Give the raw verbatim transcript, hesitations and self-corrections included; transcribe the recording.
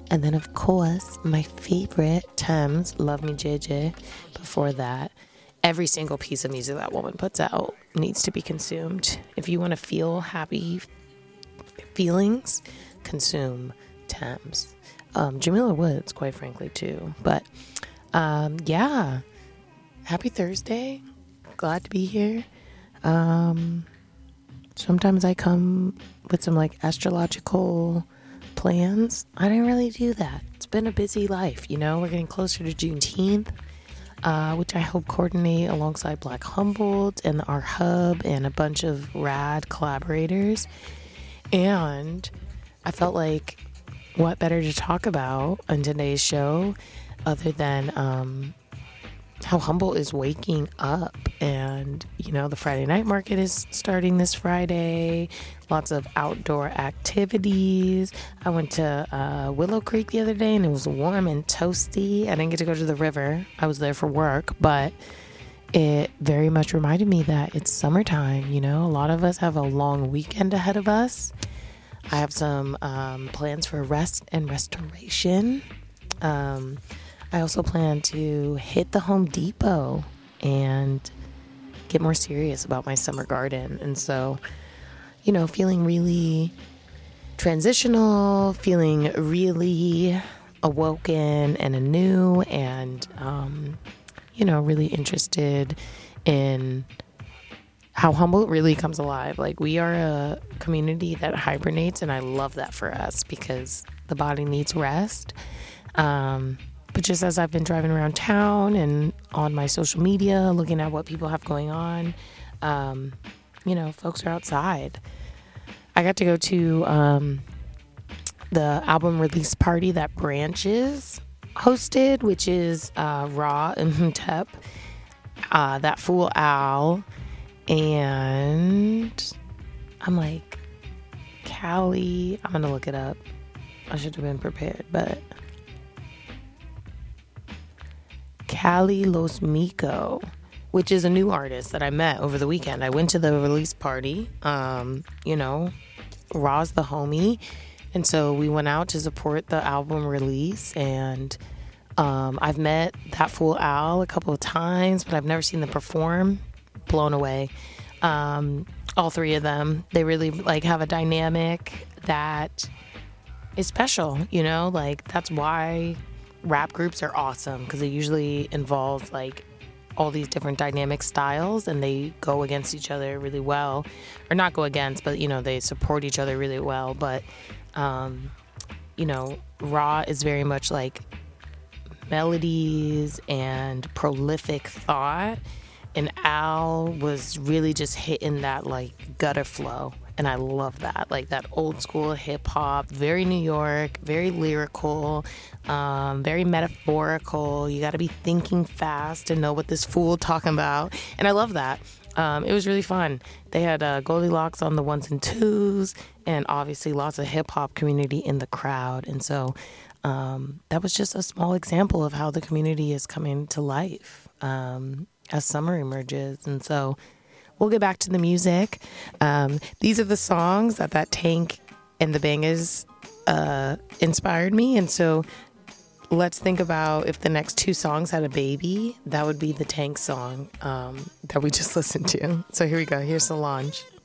And then, of course, my favorite, Thames, Love Me J J. Before that, every single piece of music that woman puts out needs to be consumed. If you want to feel happy feelings, consume Thames. Um, Jamila Woods, quite frankly, too. But, um, yeah. Happy Thursday. Glad to be here. Um, sometimes I come with some, like, astrological plans. I didn't really do that. It's been a busy life, you know. We're getting closer to Juneteenth, uh, which I hope coordinate alongside Black Humboldt and our hub and a bunch of rad collaborators. And I felt like, what better to talk about on today's show other than um, how Humboldt is waking up. And, you know, the Friday night market is starting this Friday. Lots of outdoor activities. I went to uh, Willow Creek the other day and it was warm and toasty. I didn't get to go to the river. I was there for work, but it very much reminded me that it's summertime. You know, a lot of us have a long weekend ahead of us. I have some um, plans for rest and restoration. Um, I also plan to hit the Home Depot and get more serious about my summer garden. And so, you know, feeling really transitional, feeling really awoken and anew, and, um, you know, really interested in how Humboldt really comes alive. Like, we are a community that hibernates, and I love that for us because the body needs rest. Um, but just as I've been driving around town and on my social media, looking at what people have going on, um, you know, folks are outside. I got to go to um, the album release party that Branches hosted, which is uh, Ra and Hotep, uh, that Fool Owl, and I'm like, Cali, I'm gonna look it up. I should have been prepared, but Cali Los Mico, which is a new artist that I met over the weekend. I went to the release party. Um, you know, Ra's the homie, and so we went out to support the album release. And um, I've met that Fool Owl a couple of times, but I've never seen them perform. Blown away. Um, all three of them, they really like have a dynamic that is special, you know, like that's why rap groups are awesome, because it usually involves like all these different dynamic styles and they go against each other really well, or not go against, but you know, they support each other really well. But um, you know, Ra is very much like melodies and prolific thought, and Al was really just hitting that like gutter flow. And I love that, like that old school hip hop, very New York, very lyrical, um, very metaphorical. You got to be thinking fast to know what this fool talking about. And I love that. Um, it was really fun. They had uh, Goldilocks on the ones and twos, and obviously lots of hip hop community in the crowd. And so um, that was just a small example of how the community is coming to life um, as summer emerges. And so we'll get back to the music. Um, these are the songs that that Tank and the Bangers uh, inspired me. And so let's think about if the next two songs had a baby, that would be the Tank song um, that we just listened to. So here we go. Here's Solange.